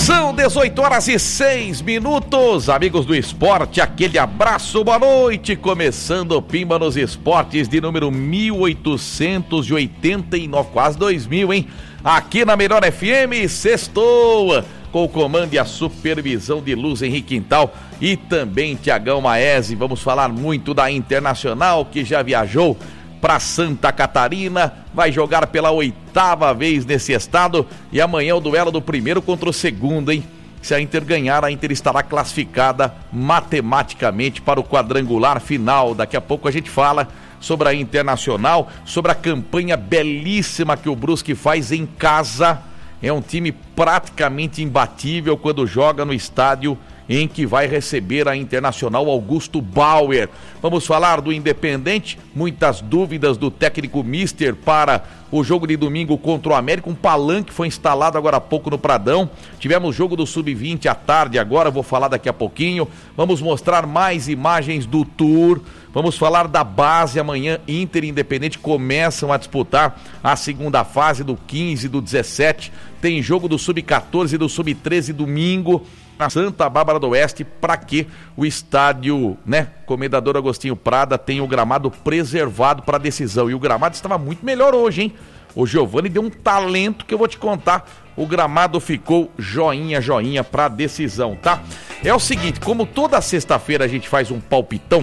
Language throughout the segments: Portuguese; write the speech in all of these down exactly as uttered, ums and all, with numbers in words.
São dezoito horas e seis minutos, amigos do esporte, aquele abraço, boa noite, começando o Pimba nos Esportes de número mil oitocentos e oitenta e nove, quase dois mil, hein? Aqui na Melhor F M, sextou, com o comando e a supervisão de Luz Henrique Quintal e também Tiagão Maese. Vamos falar muito da Internacional, que já viajou para Santa Catarina, vai jogar pela oitava vez nesse estado e amanhã o duelo do primeiro contra o segundo, hein? Se a Inter ganhar, a Inter estará classificada matematicamente para o quadrangular final. Daqui a pouco a gente fala sobre a Internacional, sobre a campanha belíssima que o Brusque faz em casa. É um time praticamente imbatível quando joga no estádio em que vai receber a Internacional Augusto Bauer. Vamos falar do Independente, muitas dúvidas do técnico Mister para o jogo de domingo contra o América. Um palanque foi instalado agora há pouco no Pradão. Tivemos jogo do sub vinte à tarde agora, vou falar daqui a pouquinho. Vamos mostrar mais imagens do Tour. Vamos falar da base. Amanhã Inter e Independente começam a disputar a segunda fase do quinze e do dezessete. Tem jogo do sub quatorze e do sub treze domingo na Santa Bárbara do Oeste, para que o estádio, né, Comendador Agostinho Prada tem o gramado preservado para decisão. E o gramado estava muito melhor hoje, hein? O Giovani deu um talento que eu vou te contar. O gramado ficou joinha, joinha para decisão, tá? É o seguinte, como toda sexta-feira a gente faz um palpitão,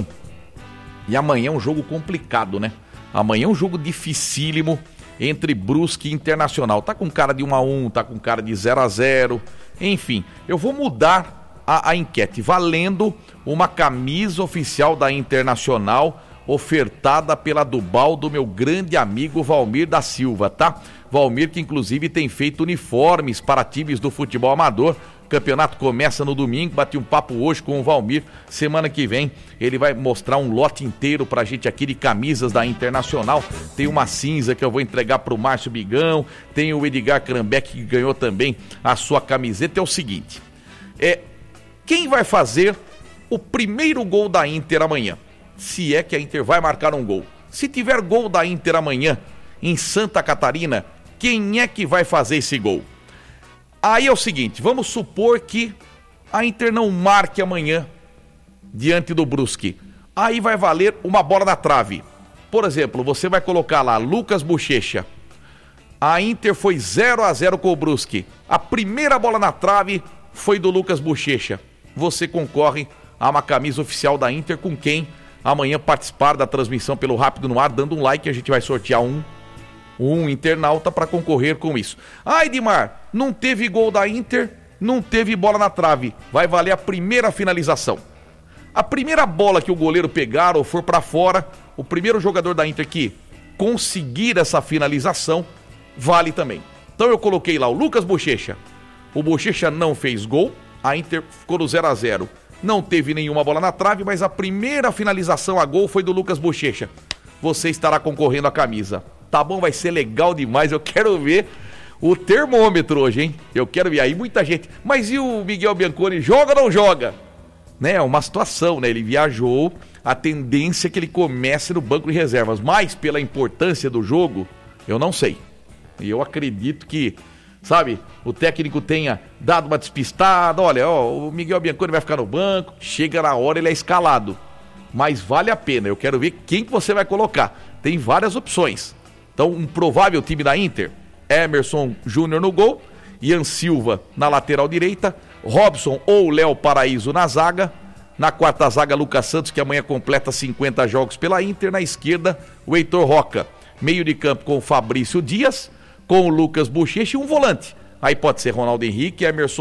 e amanhã é um jogo complicado, né? Amanhã é um jogo dificílimo entre Brusque e Internacional. Tá com cara de um a um, tá com cara de zero a zero. Enfim, eu vou mudar a, a enquete, valendo uma camisa oficial da Internacional ofertada pela Dubal do meu grande amigo Valmir da Silva, tá? Valmir que inclusive tem feito uniformes para times do futebol amador. O campeonato começa no domingo, bati um papo hoje com o Valmir. Semana que vem ele vai mostrar um lote inteiro pra gente aqui de camisas da Internacional. Tem uma cinza que eu vou entregar pro Márcio Bigão, tem o Edgar Krambeck que ganhou também a sua camiseta. É o seguinte, é, quem vai fazer o primeiro gol da Inter amanhã? Se é que a Inter vai marcar um gol. Se tiver gol da Inter amanhã em Santa Catarina, quem é que vai fazer esse gol? Aí é o seguinte, vamos supor que a Inter não marque amanhã diante do Brusque. Aí vai valer uma bola na trave. Por exemplo, você vai colocar lá Lucas Bochecha. A Inter foi zero a zero com o Brusque. A primeira bola na trave foi do Lucas Bochecha. Você concorre a uma camisa oficial da Inter com quem amanhã participar da transmissão pelo Rápido no Ar, dando um like. A gente vai sortear um um internauta para concorrer com isso. Ah, Edmar, não teve gol da Inter, não teve bola na trave. Vai valer a primeira finalização. A primeira bola que o goleiro pegar ou for para fora, o primeiro jogador da Inter que conseguir essa finalização, vale também. Então eu coloquei lá o Lucas Bochecha. O Bochecha não fez gol, a Inter ficou no zero a zero. Não teve nenhuma bola na trave, mas a primeira finalização a gol foi do Lucas Bochecha. Você estará concorrendo à camisa. Tá bom, vai ser legal demais, eu quero ver o termômetro hoje, hein? Eu quero ver aí muita gente. Mas e o Miguel Bianconi, joga ou não joga? Né, é uma situação, né? Ele viajou, a tendência é que ele comece no banco de reservas. Mas pela importância do jogo, eu não sei. E eu acredito que, sabe, o técnico tenha dado uma despistada. Olha, ó, o Miguel Bianconi vai ficar no banco, chega na hora, ele é escalado. Mas vale a pena, eu quero ver quem que você vai colocar. Tem várias opções. Então, um provável time da Inter, Emerson Júnior no gol, Ian Silva na lateral direita, Robson ou Léo Paraíso na zaga, na quarta zaga Lucas Santos, que amanhã completa cinquenta jogos pela Inter, na esquerda o Heitor Roca, meio de campo com o Fabrício Dias, com o Lucas Bochecha e um volante. Aí pode ser Ronaldo Henrique, Emerson